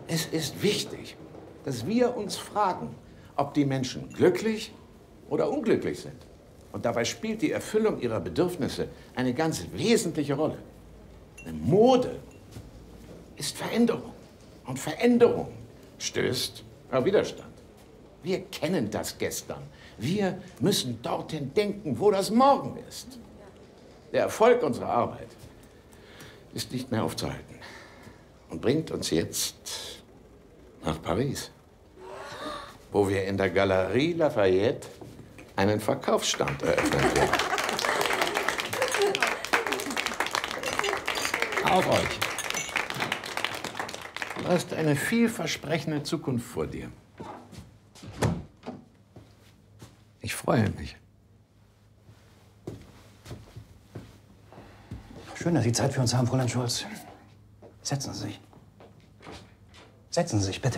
Es ist wichtig, dass wir uns fragen, ob die Menschen glücklich oder unglücklich sind. Und dabei spielt die Erfüllung ihrer Bedürfnisse eine ganz wesentliche Rolle. Eine Mode ist Veränderung. Und Veränderung stößt auf Widerstand. Wir kennen das Gestern. Wir müssen dorthin denken, wo das Morgen ist. Der Erfolg unserer Arbeit ist nicht mehr aufzuhalten und bringt uns jetzt nach Paris, wo wir in der Galerie Lafayette einen Verkaufsstand eröffnen werden. Auf euch. Du hast eine vielversprechende Zukunft vor dir. Ich freue mich. Schön, dass Sie Zeit für uns haben, Fräulein Scholz. Setzen Sie sich. Setzen Sie sich, bitte.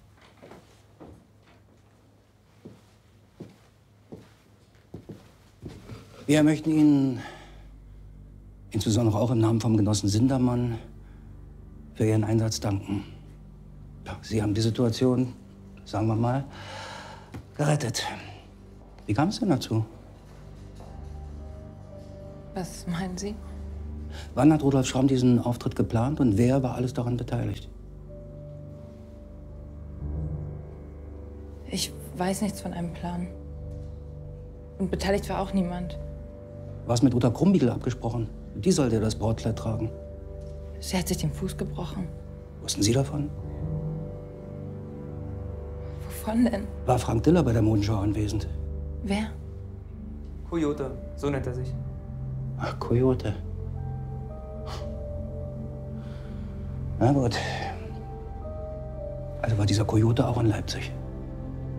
Wir möchten Ihnen, insbesondere auch im Namen vom Genossen Sindermann, für Ihren Einsatz danken. Ja, Sie haben die Situation, sagen wir mal, gerettet. Wie kam es denn dazu? Was meinen Sie? Wann hat Rudolf Schramm diesen Auftritt geplant und wer war alles daran beteiligt? Ich weiß nichts von einem Plan. Und beteiligt war auch niemand. Was mit Uta Krumbiegel abgesprochen? Die sollte das Brautkleid tragen. Sie hat sich den Fuß gebrochen. Wussten Sie davon? Wovon denn? War Frank Diller bei der Modenschau anwesend? Wer? Coyote, so nennt er sich. Ach, Coyote. Na gut. Also war dieser Coyote auch in Leipzig.